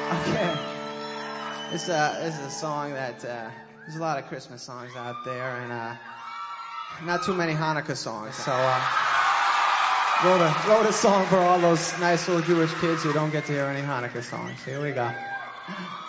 Okay. This is a song that there's a lot of Christmas songs out there, and not too many Hanukkah songs. So wrote a song for all those nice little Jewish kids who don't get to hear any Hanukkah songs. Here we go.